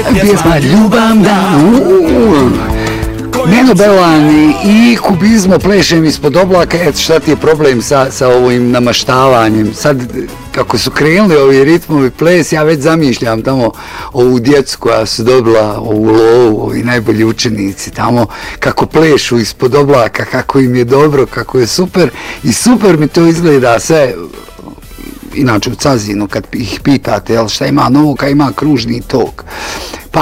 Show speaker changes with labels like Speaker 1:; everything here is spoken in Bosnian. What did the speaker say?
Speaker 1: pjesma Ljubav dan. Neno Belan i Kubizmo plešem ispod oblaka. Eto šta ti je problem sa ovim namaštavanjem. Sad kako su krenuli ovi ritmovi ples, ja već zamišljam tamo ovu djecu koja su dobila ovu lovu, ovi najbolji učenici tamo, kako plešu ispod oblaka, kako im je dobro, kako je super i super mi to izgleda sve. Inače u Cazinu kad ih pitate šta ima novo, kad ima kružni tok.